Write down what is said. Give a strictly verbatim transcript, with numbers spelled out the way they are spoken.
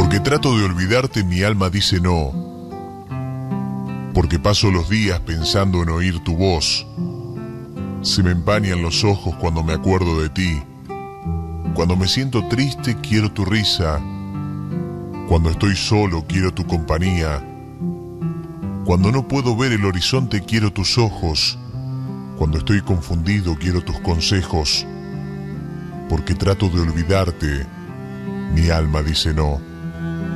Porque trato de olvidarte, mi alma dice no. Porque paso los días pensando en oír tu voz. Se me empañan los ojos cuando me acuerdo de ti. Cuando me siento triste quiero tu risa. Cuando estoy solo quiero tu compañía. Cuando no puedo ver el horizonte quiero tus ojos. Cuando estoy confundido quiero tus consejos. Porque trato de olvidarte, mi alma dice no.